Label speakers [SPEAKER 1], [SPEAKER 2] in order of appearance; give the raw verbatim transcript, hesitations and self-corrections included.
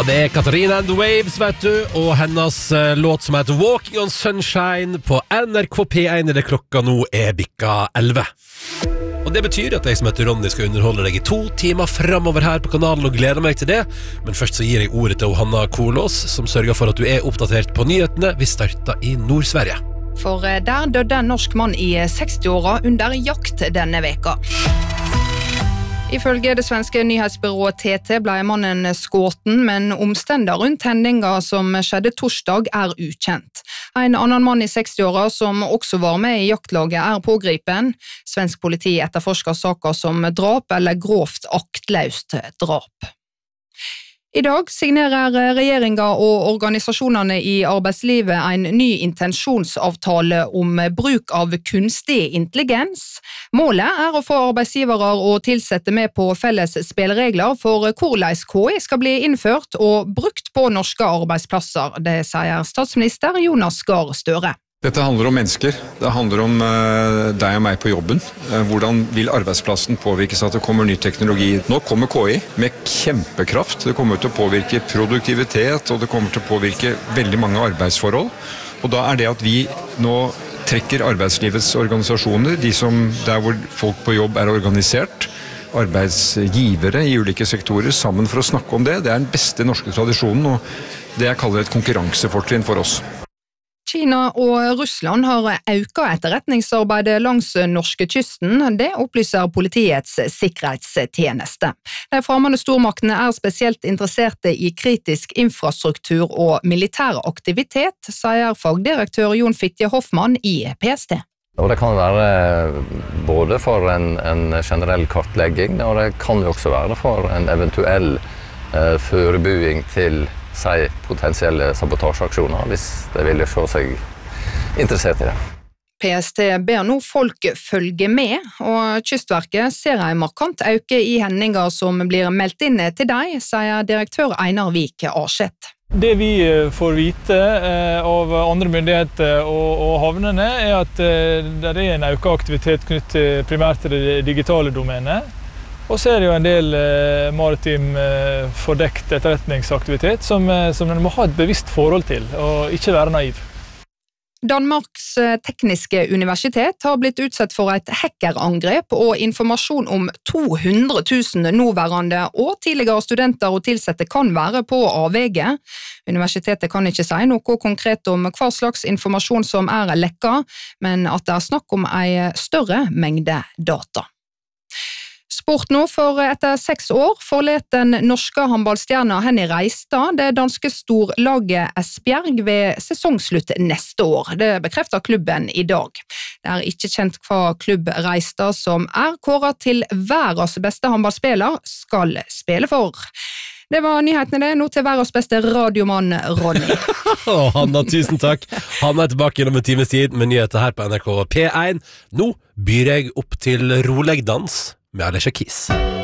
[SPEAKER 1] det er Katarina and the Waves, vet du, og hennes uh, låt som heter Walking on Sunshine på N R K P one, der klokka nå er bikka elleve. Og det betyr at jeg som heter Ronny skal underholde deg i to timer fremover her på kanalen og gleder meg til det. Men først så gir jeg ordet til Hanna Kolås, som sørger for at du er oppdatert på nyhetene. Vi starter i Nord-Sverige.
[SPEAKER 2] For der døde en norsk mann i seksti-åra under jakt denne veka. Ifølge det svenske nyhetsbyrået T T ble mannen skåten, men omstendigheter rundt hendinga som skjedde torsdag er ukjent. En annen mann i seksti-åra som også var med i jaktlaget er pågripen. Svensk politi etterforsker saker som drap eller grovt aktløst drap. I dag signerer regjeringa og organisasjonene i arbeidslivet en ny intensjonsavtale om bruk av kunstig intelligens. Målet er å få arbeidsgivere og tilsette med på felles spilleregler for hvordan K I skal bli innført og brukt på norske arbeidsplasser, det sier statsminister Jonas Gahr Støre.
[SPEAKER 3] Dette handler om mennesker, det handler om uh, deg og meg på jobben. Uh, hvordan vil arbeidsplassen påvirkes at det kommer ny teknologi? Nå kommer K I med kjempekraft. Det kommer til å påvirke produktivitet, og det kommer til å påvirke veldig mange arbeidsforhold. Og da er det at vi nå trekker arbeidslivets organisasjoner, de som der hvor folk på jobb er organisert, arbeidsgivere i ulike sektorer, sammen for å snakke om det. Det er den beste norske tradisjonen, og det jeg kaller et konkurransefortrinn for oss.
[SPEAKER 2] Kina og Russland har økt etterretningsarbeidet langs norskekysten, det opplyser politiets sikkerhetstjeneste. De fremmede stormaktene er spesielt interesserte i kritisk infrastruktur og militær aktivitet, sier fagdirektør Jon Fitje Hoffmann i P S T.
[SPEAKER 4] Og det kan være både for en, en generell kartlegging, og det kan jo også være for en eventuell eh, forebygging til si potensielle sabotasjeaksjoner, hvis de vil se seg interessert i det.
[SPEAKER 2] P S T ber nå folk følge med, og Kystverket ser en markant øke i hendinger som blir meldt inn til deg, sier direktør Einar Vik Arseth.
[SPEAKER 5] Det vi får vite av andre myndigheter og, og havnene er at det er en økt aktivitet knyttet primært til det digitale domenet. Og så er det jo en del eh, maritim eh, fordekt etterretningsaktivitet som, eh, som man må ha et bevisst forhold til, og ikke være naiv.
[SPEAKER 2] Danmarks tekniske universitet har blitt utsatt for et hackerangrep, og informasjon om to hundre tusen nåværende og tidligere studenter og tilsatte kan være på avveie. Universitetet kan ikke si noe konkret om hva slags informasjon som er lekka, men at det er snakk om en større mengde data. Sport nå, for etter seks år forlet den norske håndballstjerna Henny Reistad det danske storlaget Esbjerg ved sesongslutt neste år. Det bekrefter klubben i dag. Det er ikke kjent hva klubb Reistad, som er kåret til verdens beste håndballspiller, skal spille for. Det var nyhetene det, nå til verdens beste radiomann Ronny.
[SPEAKER 1] oh, Hanna, tusen takk. Hanna er tilbake om en times tid med nyheter her på N R K P one. Nå byr jeg opp til rolig dans med Alicia Keys.